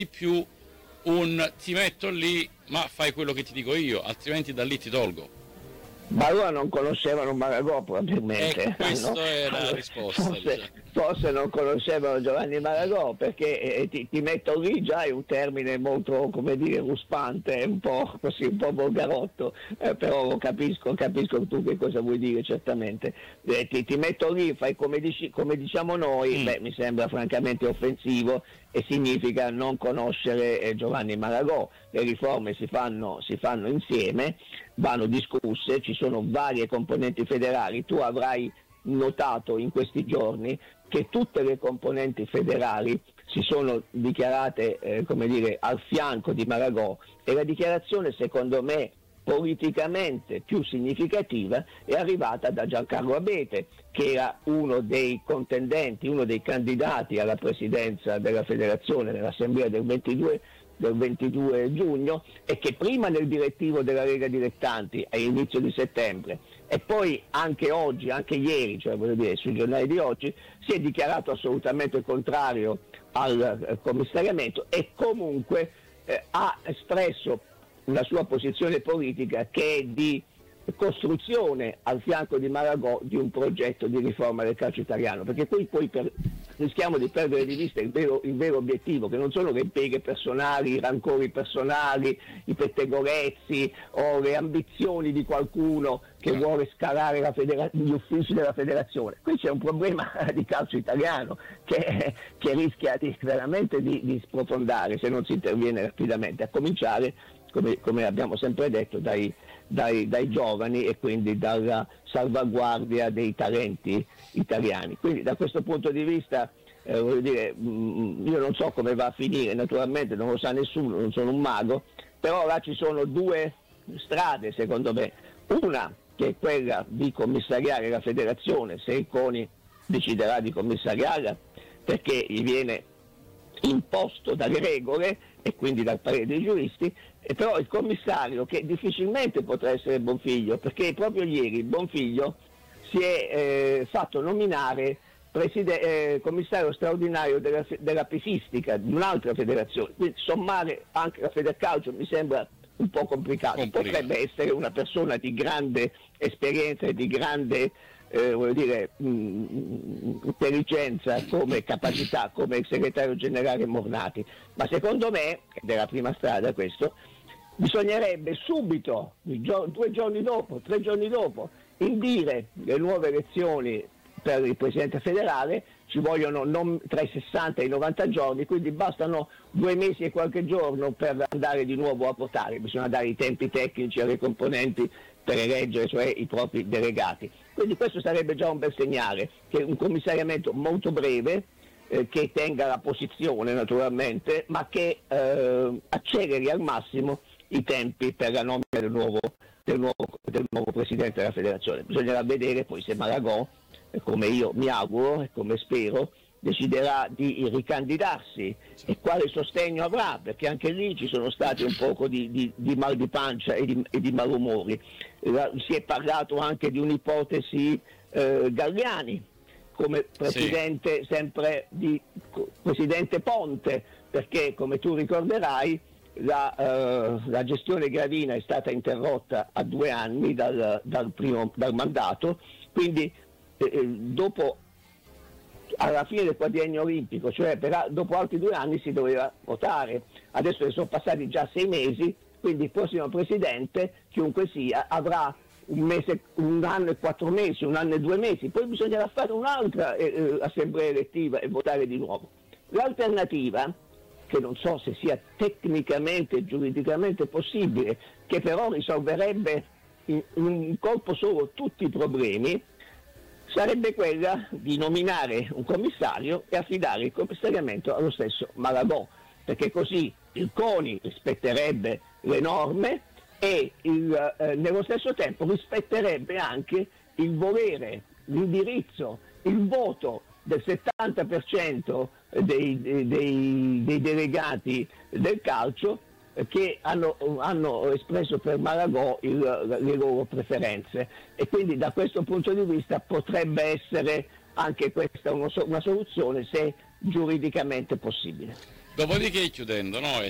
più un ti metto lì ma fai quello che ti dico io, altrimenti da lì ti tolgo. Ma allora non conoscevano Malagò probabilmente. Questa è la risposta. Forse non conoscevano Giovanni Malagò, perché ti metto lì già è un termine molto, come dire, ruspante, un po' così, un po' volgarotto, però capisco tu che cosa vuoi dire certamente. Ti metto lì, fai come diciamo noi, mi sembra francamente offensivo e significa non conoscere Giovanni Malagò. Le riforme si fanno insieme, vanno discusse, ci sono varie componenti federali. Tu avrai notato in questi giorni che tutte le componenti federali si sono dichiarate al fianco di Malagò, e la dichiarazione secondo me politicamente più significativa è arrivata da Giancarlo Abete, che era uno dei contendenti, uno dei candidati alla presidenza della federazione nell'assemblea del 22 giugno, e che prima nel direttivo della Lega Dilettanti all'inizio di settembre e poi anche oggi, anche ieri, cioè sui giornali di oggi, si è dichiarato assolutamente contrario al commissariamento, e comunque ha espresso una sua posizione politica che è di costruzione al fianco di Malagò di un progetto di riforma del calcio italiano, perché poi rischiamo di perdere di vista il vero obiettivo, che non sono le beghe personali, i rancori personali, i pettegolezzi o le ambizioni di qualcuno che vuole scalare gli uffici della federazione. Qui c'è un problema di calcio italiano che rischia veramente di sprofondare se non si interviene rapidamente, a cominciare, come abbiamo sempre detto, dai giovani, e quindi dalla salvaguardia dei talenti italiani. Quindi da questo punto di vista io non so come va a finire, naturalmente non lo sa nessuno, non sono un mago, però là ci sono due strade secondo me: una che è quella di commissariare la federazione, se il CONI deciderà di commissariarla, perché gli viene imposto dalle regole e quindi dal parere dei giuristi, e però il commissario, che difficilmente potrà essere Bonfiglio, perché proprio ieri Bonfiglio si è fatto nominare commissario straordinario della pesistica di un'altra federazione, quindi sommare anche la Federcalcio mi sembra un po' complicato. Potrebbe essere una persona di grande esperienza e di grande intelligenza come capacità, come il segretario generale Mornati, ma secondo me, ed è la prima strada questo, bisognerebbe subito, 2 giorni dopo, 3 giorni dopo, indire le nuove elezioni per il presidente federale. Ci vogliono non tra i 60 e i 90 giorni, quindi bastano 2 mesi e qualche giorno per andare di nuovo a votare. Bisogna dare i tempi tecnici alle componenti per eleggere, cioè i propri delegati. Quindi questo sarebbe già un bel segnale, che un commissariamento molto breve, che tenga la posizione naturalmente, ma che acceleri al massimo i tempi per la nomina del nuovo presidente della federazione. Bisognerà vedere poi se Malagò, come io mi auguro e come spero, deciderà di ricandidarsi e quale sostegno avrà, perché anche lì ci sono stati un poco di mal di pancia e di malumori. Si è parlato anche di un'ipotesi Galliani come presidente, sempre di presidente Ponte, perché come tu ricorderai la gestione Gravina è stata interrotta a 2 anni dal mandato, quindi dopo, alla fine del quadriennio olimpico, cioè dopo altri 2 anni si doveva votare. Adesso ne sono passati già 6 mesi, quindi il prossimo presidente, chiunque sia, avrà 1 anno e 4 mesi, 1 anno e 2 mesi, poi bisognerà fare un'altra assemblea elettiva e votare di nuovo. L'alternativa, che non so se sia tecnicamente e giuridicamente possibile, che però risolverebbe in un colpo solo tutti i problemi, sarebbe quella di nominare un commissario e affidare il commissariamento allo stesso Malagò, perché così il CONI rispetterebbe le norme e nello stesso tempo rispetterebbe anche il volere, l'indirizzo, il voto del 70% dei delegati del calcio che hanno espresso per Malagò le loro preferenze, e quindi da questo punto di vista potrebbe essere anche questa una soluzione, se giuridicamente possibile. Dopodiché chiudendo, no?